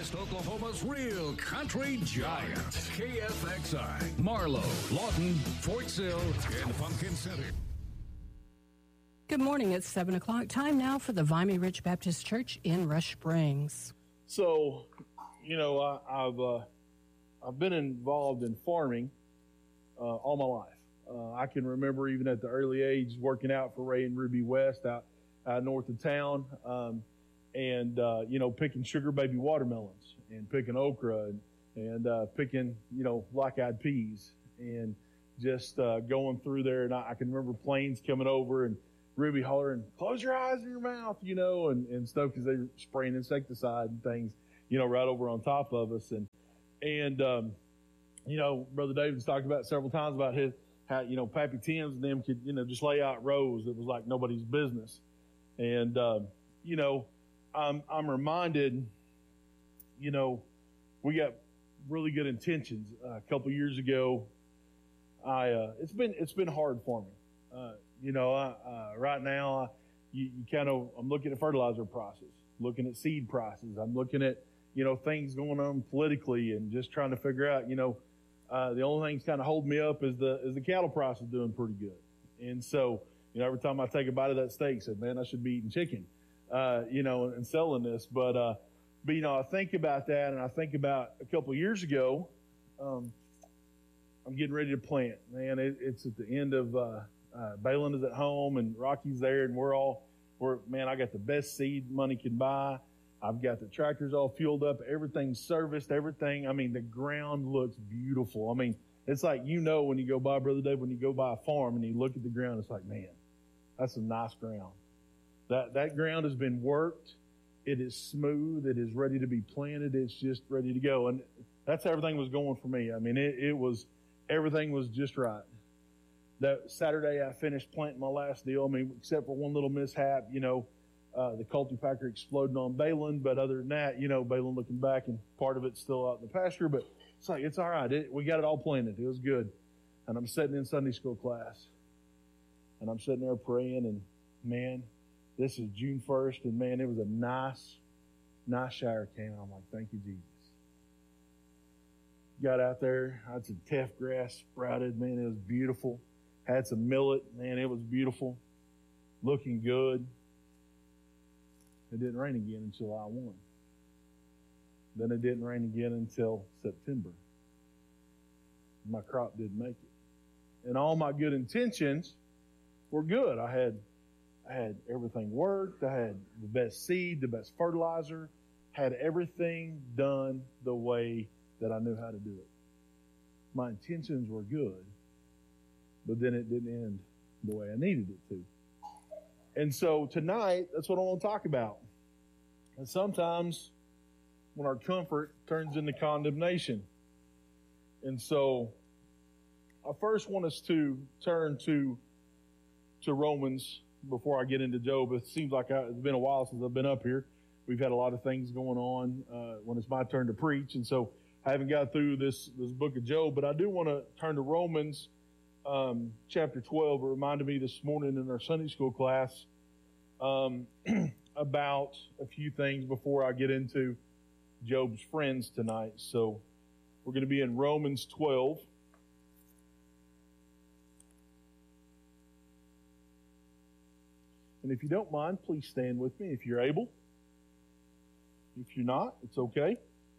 West Oklahoma's real country giant. KFXI, Marlow, Lawton, Fort Sill, and Pumpkin Center. Good morning. It's 7 o'clock. Time now for the Vimy Ridge Baptist Church in Rush Springs. So, you know, I've been involved in farming all my life. I can remember even at the early age working out for Ray and Ruby West out north of town, and you know, picking sugar baby watermelons and picking okra and picking, you know, black-eyed peas and just going through there. And I can remember planes coming over and Ruby hollering, "Close your eyes and your mouth," you know, and stuff, because they were spraying insecticide and things, you know, right over on top of us. And you know, Brother David's talked about several times about how, you know, Pappy Tim's and them could, you know, just lay out rows. It was like nobody's business. And, you know, I'm reminded, you know, we got really good intentions. A couple years ago, it's been hard for me. You know, right now, I'm looking at fertilizer prices, looking at seed prices. I'm looking at, you know, things going on politically and just trying to figure out, you know, the only thing that's kind of holding me up is the cattle price is doing pretty good. And so, you know, every time I take a bite of that steak, I said, man, I should be eating chicken, you know, and selling this. But, you know, I think about that, and I think about a couple of years ago, I'm getting ready to plant. Man, it's at the end of, Balin is at home and Rocky's there, and man, I got the best seed money can buy. I've got the tractors all fueled up, everything's serviced, everything. I mean, the ground looks beautiful. I mean, it's like, you know, when you go by, Brother Dave, when you go by a farm and you look at the ground, it's like, man, that's some nice ground. That ground has been worked. It is smooth. It is ready to be planted. It's just ready to go. And that's how everything was going for me. I mean, everything was just right. That Saturday I finished planting my last deal. I mean, except for one little mishap, you know, the cultipacker exploding on Balin. But other than that, you know, Balin looking back and part of it's still out in the pasture. But it's like, it's all right. We got it all planted. It was good. And I'm sitting in Sunday school class. And I'm sitting there praying. And, man, this is June 1st. And, man, it was a nice shower came. I'm like, thank you, Jesus. Got out there. I had some teff grass sprouted. Man, it was beautiful. Had some millet. Man, it was beautiful. Looking good. It didn't rain again until July 1. Then it didn't rain again until September. My crop didn't make it. And all my good intentions were good. I had everything worked. I had the best seed, the best fertilizer, had everything done the way that I knew how to do it. My intentions were good, but then it didn't end the way I needed it to. And so tonight, that's what I want to talk about. And sometimes when our comfort turns into condemnation. And so I first want us to turn to Romans before I get into Job. It seems like it's been a while since I've been up here. We've had a lot of things going on when it's my turn to preach. And so I haven't got through this book of Job, but I do want to turn to Romans chapter 12. It reminded me this morning in our Sunday school class about a few things before I get into Job's friends tonight. So we're going to be in Romans 12. And if you don't mind, please stand with me if you're able. If you're not, it's okay.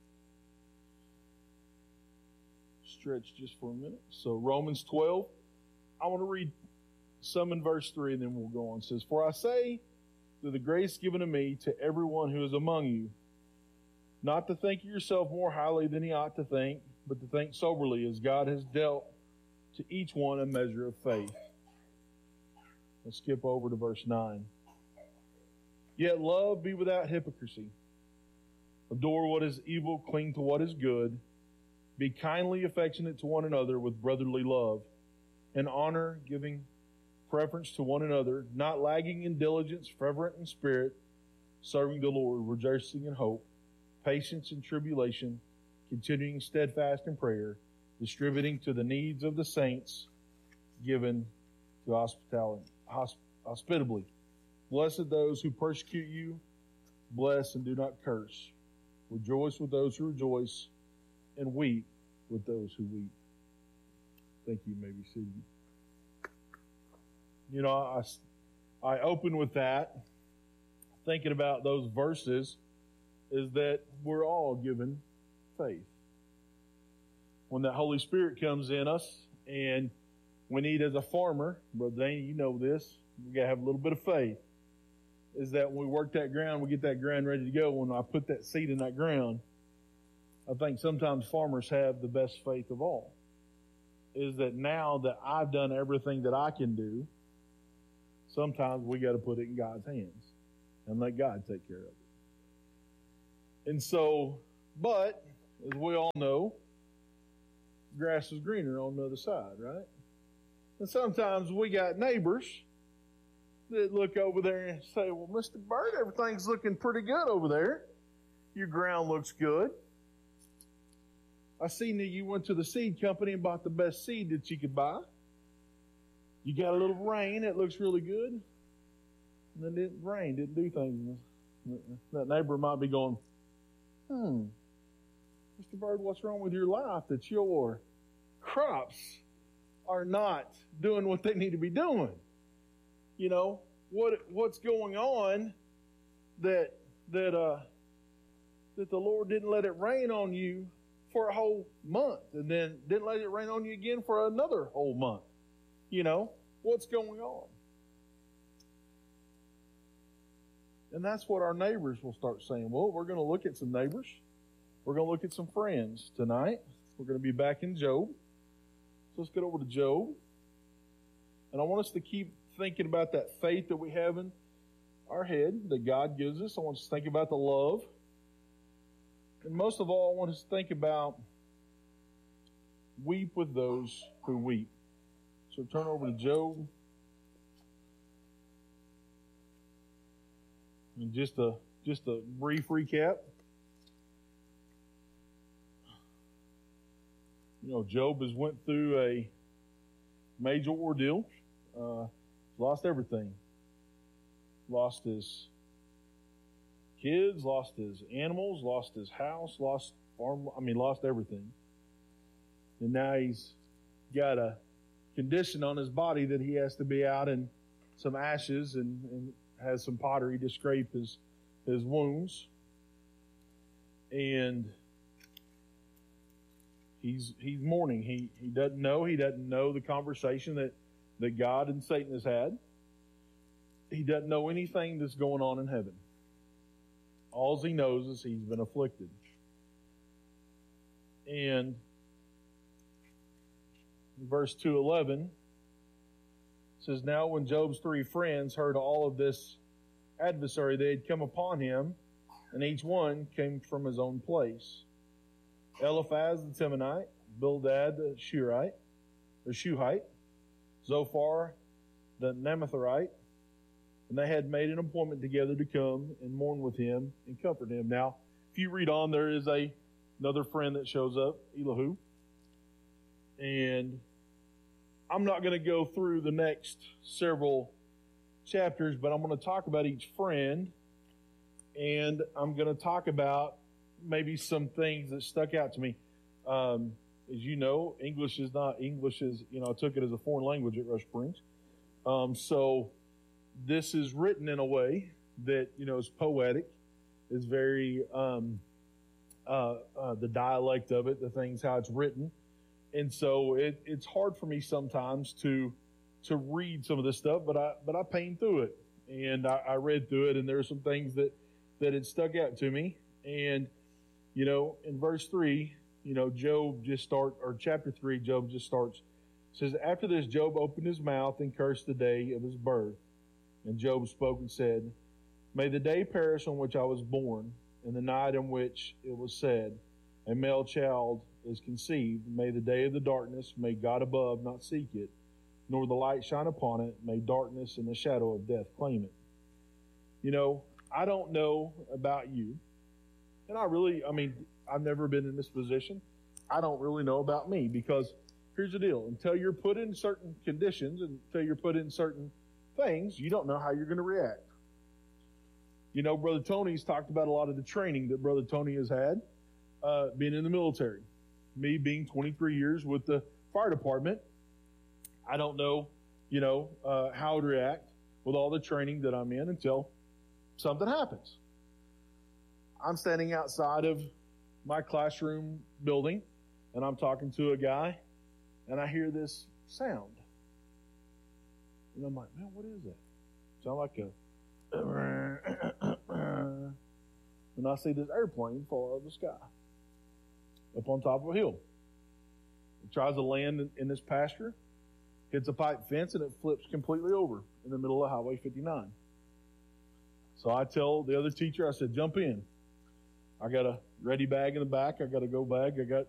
Stretch just for a minute. So Romans 12, I want to read some in verse 3 and then we'll go on. It says, "For I say, through the grace given to me, to everyone who is among you, not to think of yourself more highly than he ought to think, but to think soberly, as God has dealt to each one a measure of faith." Let's skip over to verse 9. "Yet love be without hypocrisy. Adore what is evil, cling to what is good. Be kindly affectionate to one another with brotherly love, and honor, giving preference to one another, not lagging in diligence, fervent in spirit, serving the Lord, rejoicing in hope, patience in tribulation, continuing steadfast in prayer, distributing to the needs of the saints, given to hospitably. Blessed those who persecute you, bless and do not curse. Rejoice with those who rejoice, and weep with those who weep. Thank you. Maybe seated. You know, I open with that, thinking about those verses, is that we're all given faith. When that Holy Spirit comes in us, and we need, as a farmer, Brother Danny, you know this, we got to have a little bit of faith, is that when we work that ground, we get that ground ready to go. When I put that seed in that ground, I think sometimes farmers have the best faith of all, is that now that I've done everything that I can do, sometimes we got to put it in God's hands and let God take care of it. And so, but, as we all know, grass is greener on the other side, right? And sometimes we got neighbors that look over there and say, well, Mr. Bird, everything's looking pretty good over there. Your ground looks good. I seen that you went to the seed company and bought the best seed that you could buy. You got a little rain. It looks really good. And then it rained. Didn't do things. That neighbor might be going, Mr. Bird, what's wrong with your life that your crops are not doing what they need to be doing? You know, what's going on that the Lord didn't let it rain on you for a whole month, and then didn't let it rain on you again for another whole month? You know, what's going on? And that's what our neighbors will start saying. Well, we're going to look at some neighbors. We're going to look at some friends tonight. We're going to be back in Job. So let's get over to Job. And I want us to keep thinking about that faith that we have in our head that God gives us. I want us to think about the love. And most of all, I want us to think about weep with those who weep. So turn over to Job. And just a brief recap. You know, Job has went through a major ordeal. Lost everything. Lost his kids, lost his animals, lost his house, lost everything. And now he's got a condition on his body that he has to be out in some ashes and has some pottery to scrape his wounds. And he's mourning. He doesn't know the conversation that God and Satan has had. He doesn't know anything that's going on in heaven. All he knows is he's been afflicted. And verse 2:11 says, now when Job's 3 friends heard all of this adversary, they had come upon him, and each one came from his own place. Eliphaz the Temanite, Bildad the Shuhite, Zophar the Naamathite, and they had made an appointment together to come and mourn with him and comfort him. Now, if you read on, there is another friend that shows up, Elihu. And I'm not going to go through the next several chapters, but I'm going to talk about each friend, and I'm going to talk about maybe some things that stuck out to me. As you know, English is, I took it as a foreign language at Rush Springs. So this is written in a way that, is poetic. It's very, the dialect of it, the things, how it's written. And so it's hard for me sometimes to read some of this stuff, but I pained through it. And I read through it, and there are some things that had stuck out to me. And, in verse 3, chapter 3, Job just starts. It says, after this, Job opened his mouth and cursed the day of his birth. And Job spoke and said, may the day perish on which I was born, and the night in which it was said, a male child is conceived. May the day of the darkness, may God above not seek it, nor the light shine upon it. May darkness and the shadow of death claim it. I don't know about you. And I've never been in this position. I don't really know about me, because here's the deal. Until you're put in certain conditions, until you're put in certain things, you don't know how you're going to react. You know, Brother Tony's talked about a lot of the training that Brother Tony has had being in the military. Me being 23 years with the fire department, I don't know, how I would react with all the training that I'm in until something happens. I'm standing outside of my classroom building, and I'm talking to a guy, and I hear this sound. And I'm like, man, what is that? Sound like a... And I see this airplane fall out of the sky up on top of a hill. It tries to land in this pasture, hits a pipe fence, and it flips completely over in the middle of Highway 59. So I tell the other teacher, I said, jump in. I got a ready bag in the back. I got a go bag. I got